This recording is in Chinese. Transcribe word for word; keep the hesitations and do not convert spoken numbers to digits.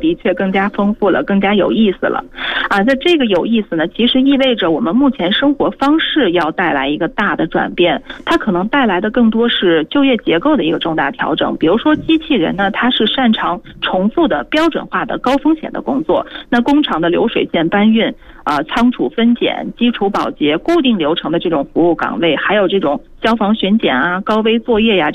的确更加丰富了，更加有意思了。啊，那这个有意思呢，其实意味着我们目前生活方式要带来一个大的转变，它可能带来的更多是就业结构的一个重大调整。比如说机器人呢，它是擅长重复的标准化的高风险的工作，那工厂的流水线搬运啊、呃、仓储分拣、基础保洁、固定流程的这种服务岗位，还有这种消防巡检啊、高危作业呀、